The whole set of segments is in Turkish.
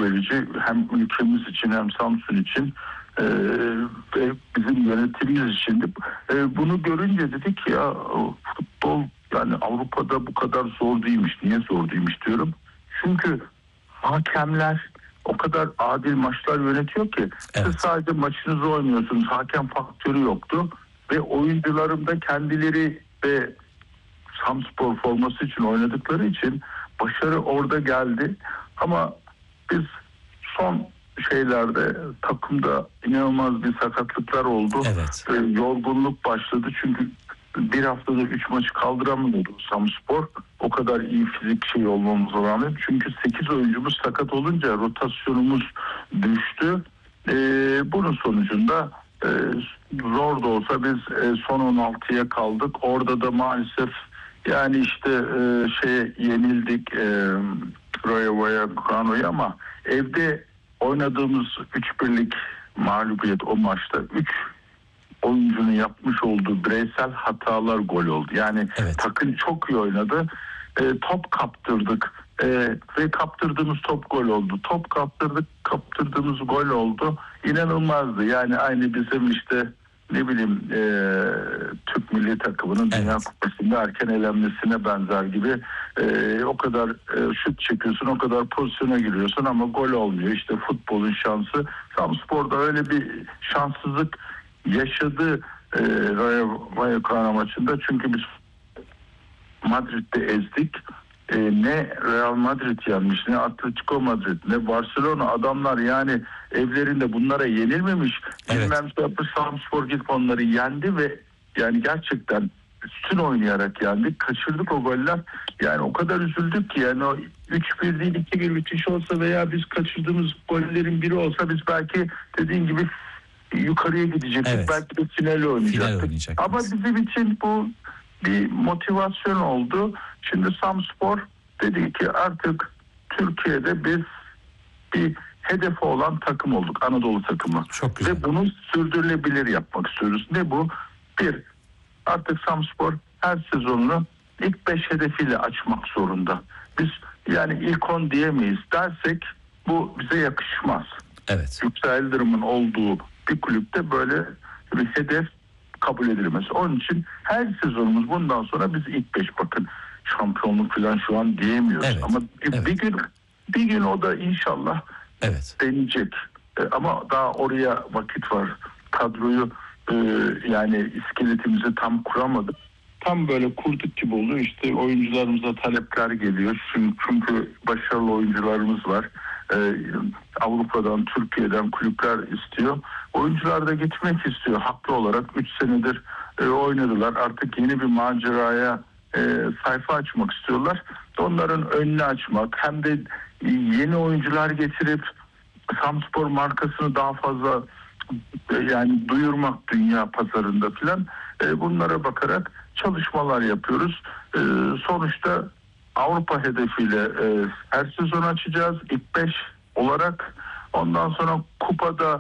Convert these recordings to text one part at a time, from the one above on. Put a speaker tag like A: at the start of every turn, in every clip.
A: verici hem ülkemiz için hem Samsun için ve bizim yönetimimiz için de. Bunu görünce dedik ya, futbol yani Avrupa'da bu kadar zor değilmiş. Niye zor değilmiş diyorum. Çünkü hakemler o kadar adil maçlar yönetiyor ki siz sadece maçınızı oynuyorsunuz. Hakem faktörü yoktu ve oyuncularım da kendileri ve Samspor forması için oynadıkları için başarı orada geldi. Ama biz son şeylerde takımda inanılmaz bir sakatlıklar oldu.
B: Evet.
A: Yorgunluk başladı çünkü bir haftada 3 maçı kaldıramıyordu Samspor. O kadar iyi fizik şey olmamıza rağmen. Çünkü 8 oyuncumuz sakat olunca rotasyonumuz düştü. Bunun sonucunda zor da olsa biz son 16'ya kaldık. Orada da maalesef yani işte yenildik Rayo Vallecano'ya ama evde oynadığımız 3-1'lik mağlubiyet o maçta 3 oyuncunun yapmış olduğu bireysel hatalar gol oldu. Yani takım çok iyi oynadı. Top kaptırdık ve kaptırdığımız top gol oldu. Top kaptırdığımız gol oldu. İnanılmazdı. Yani aynı bizim işte ne bileyim Türk milli takımının Dünya Kupası'nda erken elenmesine benzer gibi o kadar şut çekiyorsun, o kadar pozisyona giriyorsun ama gol olmuyor. İşte futbolun şansı. Samspor'da öyle bir şanssızlık yaşadı Rayo Vallecano maçında. Çünkü biz Madrid'de ezdik. Ne Real Madrid yenmiş, ne Atletico Madrid, ne Barcelona, adamlar yani evlerinde bunlara yenilmemiş. Bilmem Samspor gidip onları yendi ve yani gerçekten üstün oynayarak yendik. Kaçırdık o goller. Yani o kadar üzüldük ki yani o 3-1 değil 2-1 bitiş olsa veya biz kaçırdığımız gollerin biri olsa biz belki dediğin gibi yukarıya gidecektik. Belki de finale oynayacaktık. Ama bizim için bu bir motivasyon oldu. Şimdi Samspor dedi ki artık Türkiye'de biz bir hedefi olan takım olduk. Anadolu takımı.
B: Çok güzel.
A: Ve bunu sürdürülebilir yapmak istiyoruz. Ne bu? Bir, artık Samspor her sezonunu ilk 5 hedefiyle açmak zorunda. Biz yani ilk 10 diyemeyiz dersek bu bize yakışmaz.
B: Evet.
A: Yüksel Yıldırım'ın olduğu bir kulüpte böyle bir hedef kabul edilmez. Onun için her sezonumuz bundan sonra biz ilk 5 bakın şampiyonluk falan şu an diyemiyoruz. Ama bir gün o da inşallah deneyecek. Ama daha oraya vakit var. Kadroyu yani iskeletimizi tam kuramadık. Tam böyle kurduk gibi oluyor. İşte oyuncularımıza talepler geliyor. Çünkü başarılı oyuncularımız var. Avrupa'dan, Türkiye'den kulüpler istiyor. Oyuncular da gitmek istiyor. Haklı olarak 3 senedir oynadılar. Artık yeni bir maceraya sayfa açmak istiyorlar. Onların önünü açmak hem de yeni oyuncular getirip Samspor markasını daha fazla yani duyurmak dünya pazarında filan bunlara bakarak çalışmalar yapıyoruz. Sonuçta Avrupa hedefiyle her sezon açacağız. İlk 5 olarak. Ondan sonra kupada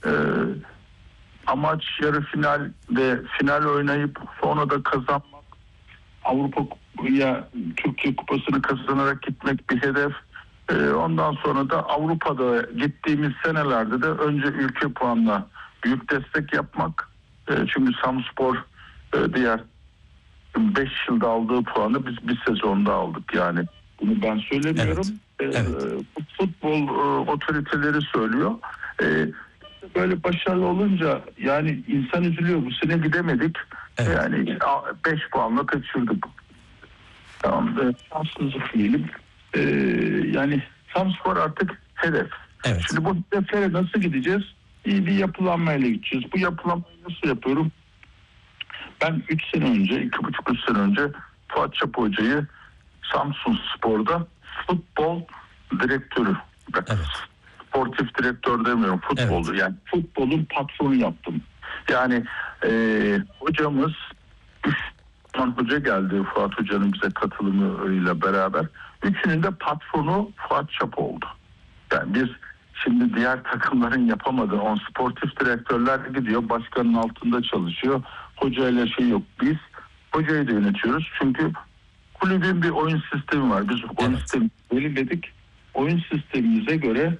A: amaç yarı final ve final oynayıp sonra da kazanmak. Avrupa'ya Türkiye Kupası'nı kazanarak gitmek bir hedef. Ondan sonra da Avrupa'da gittiğimiz senelerde de önce ülke puanına büyük destek yapmak. Çünkü Samspor diğer 5 yılda aldığı puanı biz bir sezonda aldık. Yani bunu ben söylemiyorum. Futbol otoriteleri söylüyor. Böyle başarılı olunca yani insan üzülüyor. Bu sene gidemedik. Yani 5 puanla kaçırdık. Tamam, şanssızlık diyelim. Yani Samspor artık hedef. Şimdi bu hedeflere nasıl gideceğiz? İyi bir yapılanmayla gideceğiz. Bu yapılanmayı nasıl yapıyorum? Ben 3 sene önce, 2,5-3 sene önce Fuat Çapa Hoca'yı Samsun Spor'da futbol direktörü, sportif direktör demiyorum, futbolcu. Yani futbolun patronu yaptım. Yani hocamız 3 hoca geldi, Fuat Hoca'nın bize katılımıyla beraber. Üçünün de patronu Fuat Çapa oldu. Yani biz şimdi diğer takımların yapamadığı sportif direktörler gidiyor, başkanın altında çalışıyor. Hocayla şey yok. Biz hocayı da yönetiyoruz. Çünkü kulübün bir oyun sistemi var. Biz oyun sistemi belirledik. Oyun sistemimize göre